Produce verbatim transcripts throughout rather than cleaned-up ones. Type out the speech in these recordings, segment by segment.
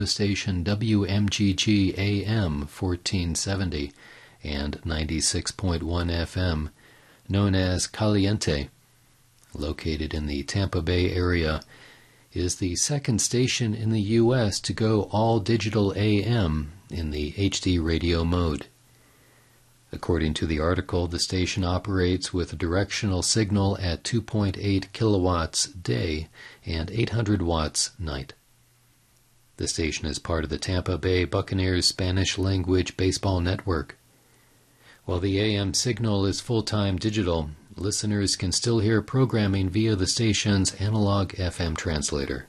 the station W M G G A M fourteen seventy and ninety-six point one F M, known as Caliente, located in the Tampa Bay area, is the second station in the U S to go all-digital A M in the H D radio mode. According to the article, the station operates with a directional signal at two point eight kilowatts day and eight hundred watts night. The station is part of the Tampa Bay Buccaneers Spanish-language baseball network. While the A M signal is full-time digital, listeners can still hear programming via the station's analog F M translator.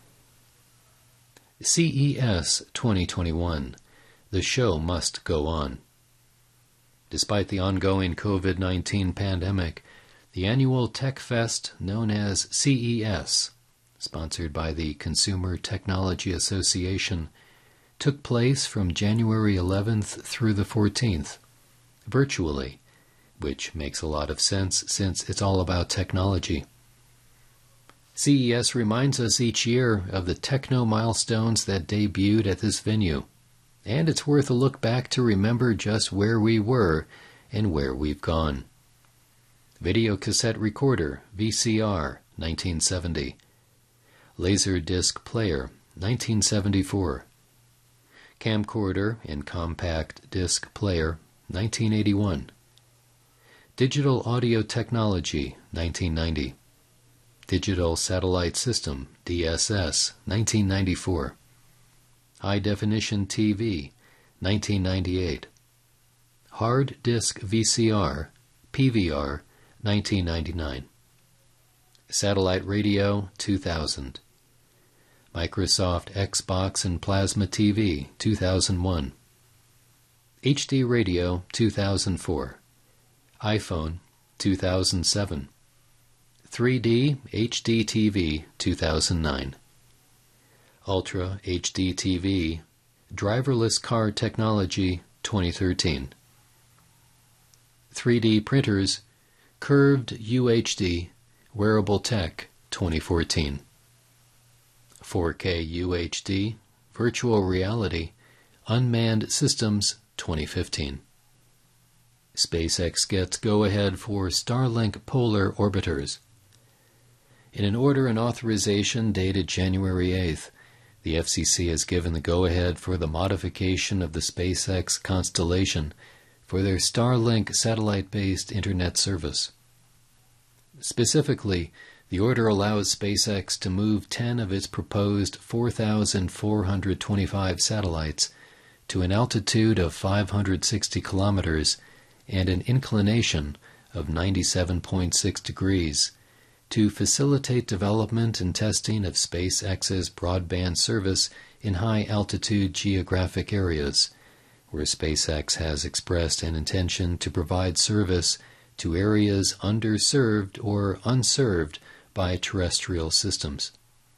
C E S twenty twenty-one. The show must go on. Despite the ongoing COVID nineteen pandemic, the annual Tech Fest known as C E S, sponsored by the Consumer Technology Association, took place from January eleventh through the fourteenth, virtually, which makes a lot of sense since it's all about technology. C E S reminds us each year of the techno milestones that debuted at this venue, and it's worth a look back to remember just where we were and where we've gone. Video cassette recorder, V C R, nineteen seventy. Laserdisc player, nineteen seventy-four. Camcorder and compact disc player, nineteen eighty-one. Digital audio technology, nineteen ninety. Digital satellite system, D S S, nineteen ninety-four. High definition T V, nineteen ninety-eight. Hard disk V C R, P V R, nineteen ninety-nine. Satellite radio, two thousand. Microsoft Xbox and Plasma T V, two thousand one. H D radio, two thousand four. iPhone, two thousand seven. three D H D T V, two thousand nine. Ultra H D T V, driverless car technology, twenty thirteen. three D printers, curved U H D, wearable tech, twenty fourteen. four K U H D, virtual reality, unmanned systems, twenty fifteen. SpaceX gets go-ahead for Starlink polar orbiters. In an order and authorization dated January eighth, the F C C has given the go-ahead for the modification of the SpaceX constellation for their Starlink satellite-based internet service. Specifically, the order allows SpaceX to move ten of its proposed four thousand four hundred twenty-five satellites to an altitude of five hundred sixty kilometers and an inclination of ninety-seven point six degrees to facilitate development and testing of SpaceX's broadband service in high-altitude geographic areas, where SpaceX has expressed an intention to provide service to areas underserved or unserved by terrestrial systems.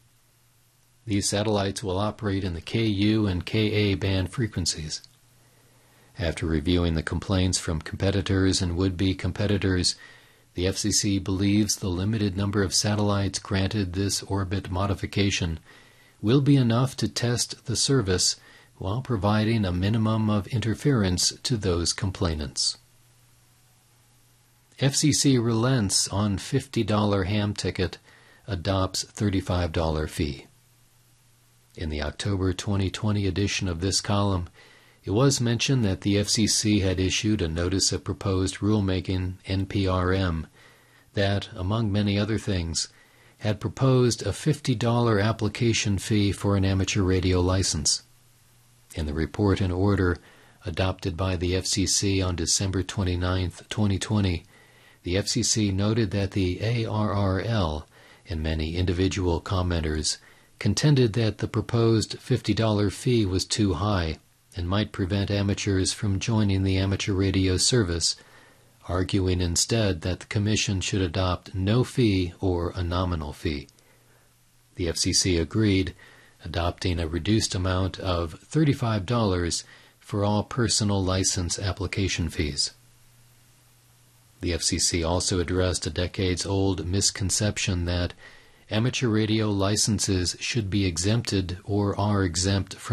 These satellites will operate in the Ku and Ka band frequencies. After reviewing the complaints from competitors and would-be competitors, the F C C believes the limited number of satellites granted this orbit modification will be enough to test the service while providing a minimum of interference to those complainants. F C C relents on fifty dollar ham ticket, adopts thirty-five dollar fee. In the October twenty twenty edition of this column, it was mentioned that the F C C had issued a Notice of Proposed Rulemaking, N P R M, that, among many other things, had proposed a fifty dollar application fee for an amateur radio license. In the report and order adopted by the F C C on December twenty-ninth, twenty twenty, the F C C noted that the A R R L and many individual commenters contended that the proposed fifty dollar fee was too high and might prevent amateurs from joining the amateur radio service, arguing instead that the Commission should adopt no fee or a nominal fee. The F C C agreed, adopting a reduced amount of thirty-five dollars for all personal license application fees. The F C C also addressed a decades-old misconception that amateur radio licenses should be exempted or are exempt from